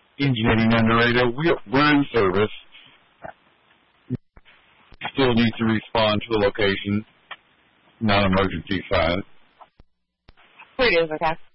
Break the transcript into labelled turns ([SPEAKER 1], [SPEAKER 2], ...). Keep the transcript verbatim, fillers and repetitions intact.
[SPEAKER 1] Engineering underwriter, we're, we're in service. Still need to respond to the location, non-emergency side.
[SPEAKER 2] Here it is, okay.